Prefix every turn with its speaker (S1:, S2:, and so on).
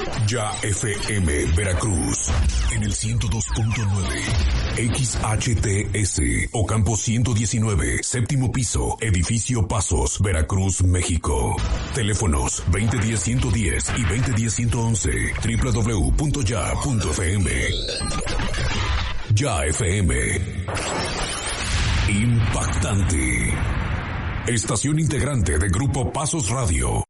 S1: Ya FM Veracruz en el 102.9 XHTS Ocampo 119, séptimo piso, edificio Pasos, Veracruz, México. Teléfonos 2010-110 y 2010-111, www.ya.fm. Ya FM. Impactante. Estación integrante de Grupo Pasos Radio.